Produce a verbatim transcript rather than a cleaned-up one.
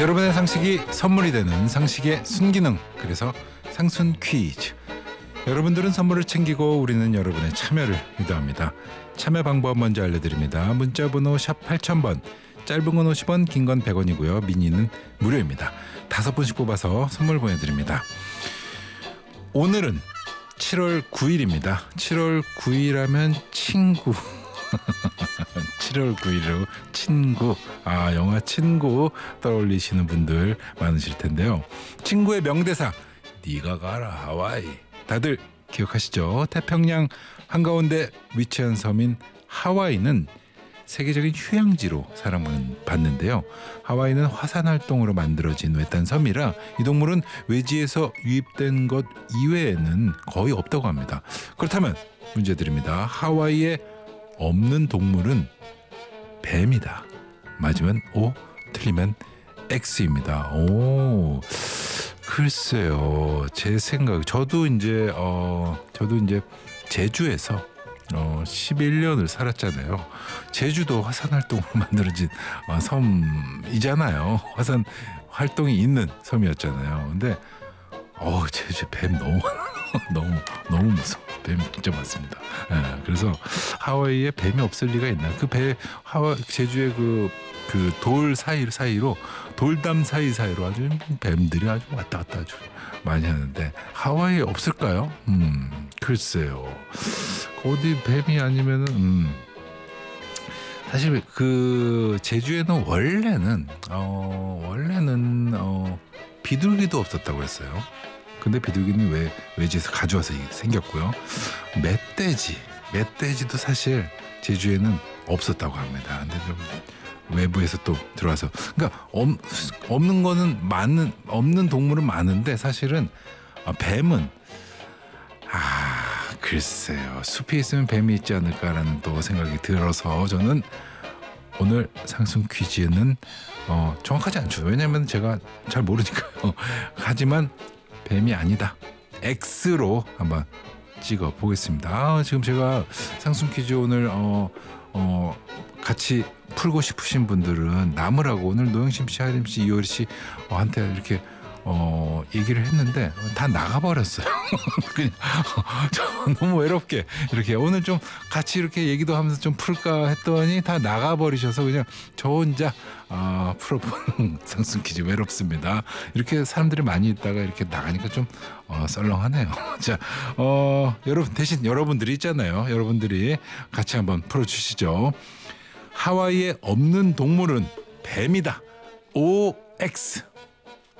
여러분의 상식이 선물이 되는 상식의 순기능, 그래서 상순 퀴즈. 여러분들은 선물을 챙기고 우리는 여러분의 참여를 유도합니다. 참여 방법 먼저 알려드립니다. 문자번호 샵 팔천 번, 짧은 건 오십 원, 긴 건 백 원이고요. 미니는 무료입니다. 다섯 분씩 뽑아서 선물 보내드립니다. 오늘은 칠월 구일입니다. 칠월 구일하면 친구. 칠월 구일로 친구, 아 영화 친구 떠올리시는 분들 많으실 텐데요. 친구의 명대사, 네가 가라 하와이, 다들 기억하시죠? 태평양 한가운데 위치한 섬인 하와이는 세계적인 휴양지로 사랑받는데요. 하와이는 화산 활동으로 만들어진 외딴 섬이라 이 동물은 외지에서 유입된 것 이외에는 거의 없다고 합니다. 그렇다면 문제 드립니다. 하와이에 없는 동물은 뱀이다. 맞으면 O, 틀리면 X입니다. 오, 글쎄요. 제 생각, 저도 이제 어, 저도 이제 제주에서 어, 십일 년을 살았잖아요. 제주도 화산 활동으로 만들어진 어, 섬이잖아요. 화산 활동이 있는 섬이었잖아요. 근데 어, 제주 뱀 너무 너무 너무 무서워. 뱀 진짜 많습니다. 예, 그래서 하와이에 뱀이 없을 리가 있나? 그 배 하와 제주의 그 그 돌 사이 사이로 돌담 사이 사이로 아주 뱀들이 아주 왔다 갔다 아주 많이 하는데 하와이에 없을까요? 음, 글쎄요. 어디 뱀이 아니면은 음. 사실 그 제주에는 원래는 어 원래는 어 비둘기도 없었다고 했어요. 근데 비둘기는 왜 외지에서 가져와서 생겼고요. 멧돼지, 멧돼지도 사실 제주에는 없었다고 합니다. 근데 좀 외부에서 또 들어와서, 그러니까 없, 없는 거는 많은 없는 동물은 많은데 사실은 뱀은 아 글쎄요, 숲에 있으면 뱀이 있지 않을까라는 또 생각이 들어서 저는 오늘 상승 퀴즈는 어, 정확하지 않죠. 왜냐하면 제가 잘 모르니까요. 하지만 뱀이 아니다. X로 한번 찍어 보겠습니다. 아, 지금 제가 상승 퀴즈 오늘 어, 어, 같이 풀고 싶으신 분들은 남으라고 오늘 노영심 씨, 하림 씨, 이효리 씨 어, 한테 이렇게 어, 얘기를 했는데 다 나가버렸어요. 그냥 저 너무 외롭게 이렇게 오늘 좀 같이 이렇게 얘기도 하면서 좀 풀까 했더니 다 나가버리셔서 그냥 저 혼자 어, 풀어보는 상승 퀴즈 외롭습니다. 이렇게 사람들이 많이 있다가 이렇게 나가니까 좀 어, 썰렁하네요. 자, 어, 여러분 대신 여러분들이 있잖아요. 여러분들이 같이 한번 풀어주시죠. 하와이에 없는 동물은 뱀이다. O X.